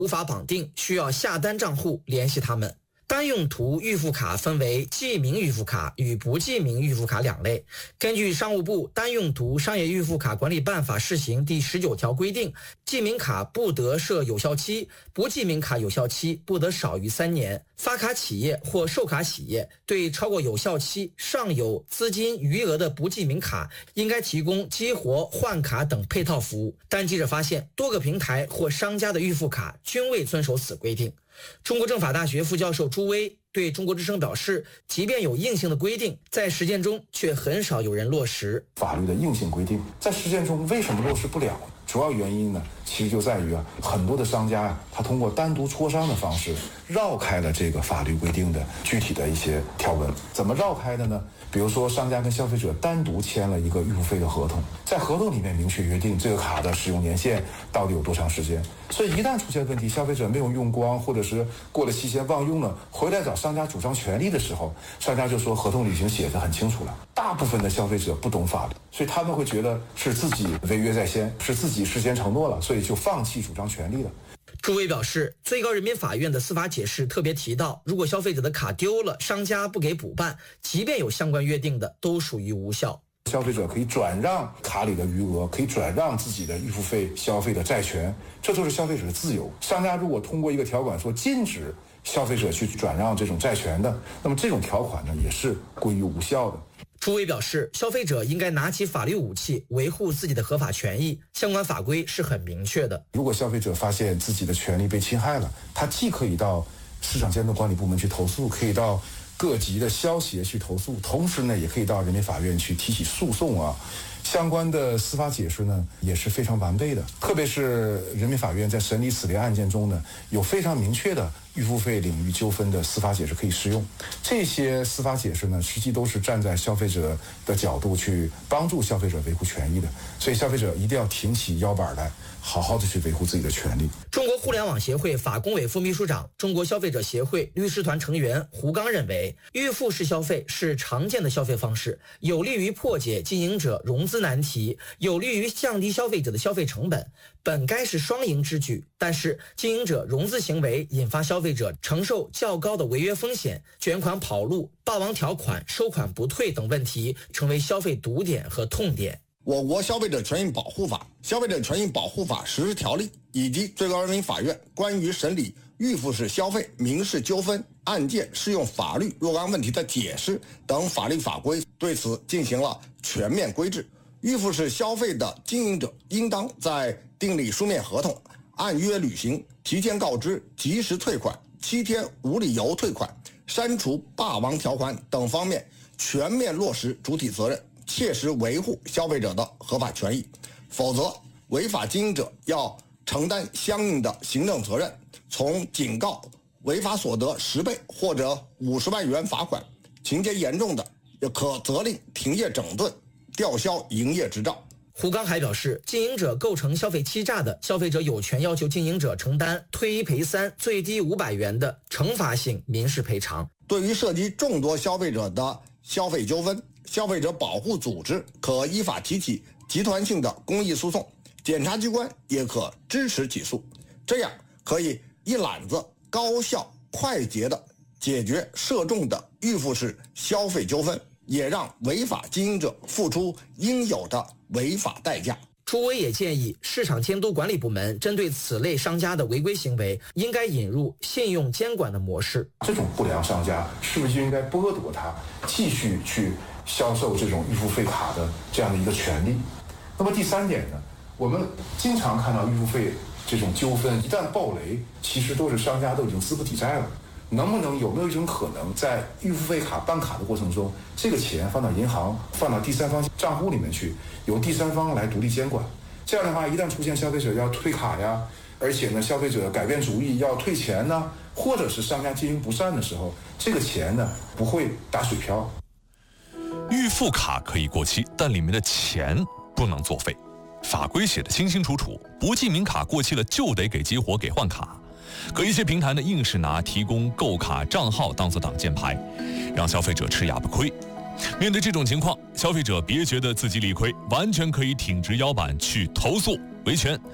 无法绑定，需要下单账户联系他们。单用途预付卡分为记名预付卡与不记名预付卡两类。根据商务部单用途商业预付卡管理办法试行第19条规定，记名卡不得设有效期，不记名卡有效期不得少于3年。发卡企业或授卡企业对超过有效期尚有资金余额的不记名卡，应该提供激活、换卡等配套服务。但记者发现，多个平台或商家的预付卡均未遵守此规定。中国政法大学副教授朱威对中国之声表示，即便有硬性的规定，在实践中却很少有人落实。 法律的硬性规定在实践中为什么落实不了？主要原因呢，其实就在于很多的商家他通过单独磋商的方式绕开了这个法律规定的具体的一些条文。怎么绕开的呢？比如说，商家跟消费者单独签了一个预付费的合同，在合同里面明确约定这个卡的使用年限到底有多长时间。所以一旦出现问题，消费者没有用光，或者是过了期限忘用了，回来找商家主张权利的时候，商家就说合同里已经写得很清楚了。大部分的消费者不懂法律，所以他们会觉得是自己违约在先，是自己事先承诺了，所以就放弃主张权利了。 朱威表示，最高人民法院的司法解释特别提到，如果消费者的卡丢了，商家不给补办，即便有相关约定的，都属于无效。 消费者可以转让卡里的余额，可以转让自己的预付费消费的债权，这都是消费者的自由。商家如果通过一个条款说禁止消费者去转让这种债权的，那么这种条款呢也是归于无效的。 朱威表示，消费者应该拿起法律武器，维护自己的合法权益，相关法规是很明确的。 如果消费者发现自己的权利被侵害了，他既可以到市场监督管理部门去投诉，可以到各级的消协去投诉，同时呢，也可以到人民法院去提起诉讼啊。相关的司法解释呢也是非常完备的，特别是人民法院在审理此类案件中呢，有非常明确的预付费领域纠纷的司法解释可以适用。这些司法解释呢，实际都是站在消费者的角度去帮助消费者维护权益的，所以消费者一定要挺起腰板来，好好的去维护自己的权利。 中国互联网协会法工委副秘书长、中国消费者协会律师团成员胡刚认为，预付式消费是常见的消费方式，有利于破解经营者融资难题，有利于降低消费者的消费成本，本该是双赢之举。但是经营者融资行为引发消费者承受较高的违约风险，卷款跑路、霸王条款、收款不退等问题成为消费堵点和痛点。 我国消费者权益保护法、消费者权益保护法实施条例以及最高人民法院关于审理预付式消费民事纠纷案件适用法律若干问题的解释等法律法规，对此进行了全面规制。预付式消费的经营者应当在订立书面合同、按约履行、提前告知、及时退款、7天无理由退款、删除霸王条款等方面全面落实主体责任，切实维护消费者的合法权益，否则违法经营者要承担相应的行政责任，从警告、违法所得10倍或者50万元罚款，情节严重的也可责令停业整顿、吊销营业执照。 胡刚还表示，经营者构成消费欺诈的，消费者有权要求经营者承担退1赔3、最低500元的惩罚性民事赔偿。 对于涉及众多消费者的消费纠纷，消费者保护组织可依法提起集团性的公益诉讼，检察机关也可支持起诉，这样可以一揽子高效快捷地解决涉众的预付式消费纠纷，也让违法经营者付出应有的违法代价。 朱威也建议市场监督管理部门针对此类商家的违规行为，应该引入信用监管的模式。 这种不良商家是不是就应该剥夺他继续去销售这种预付费卡的这样的一个权利？那么第3点呢，我们经常看到预付费这种纠纷一旦爆雷，其实都是商家都已经资不抵债了。有没有一种可能，在预付费卡办卡的过程中，这个钱放到银行、放到第三方账户里面去，由第三方来独立监管？这样的话，一旦出现消费者要退卡呀，而且呢，消费者改变主意要退钱呢，或者是商家经营不善的时候，这个钱呢不会打水漂。 预付卡可以过期，但里面的钱不能作废。法规写得清清楚楚，不记名卡过期了就得给激活、给换卡。可一些平台呢，硬是拿提供购卡账号当做挡箭牌，让消费者吃哑巴亏。面对这种情况，消费者别觉得自己理亏，完全可以挺直腰板去投诉维权。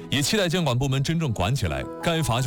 也期待监管部门真正管起来，该罚